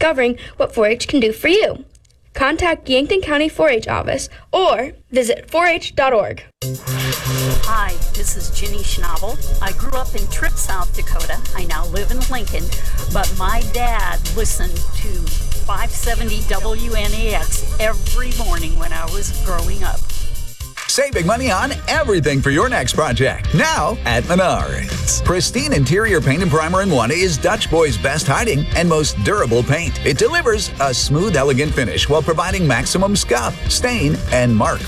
discovering what 4-H can do for you. Contact Yankton County 4-H office or visit 4h.org. Hi, this is Jenny Schnabel. I grew up in Tripp, South Dakota. I now live in Lincoln, but my dad listened to 570 WNAX every morning when I was growing up. Save big money on everything for your next project. Now at Menards. Pristine interior paint and primer in one is Dutch Boy's best hiding and most durable paint. It delivers a smooth, elegant finish while providing maximum scuff, stain, and mark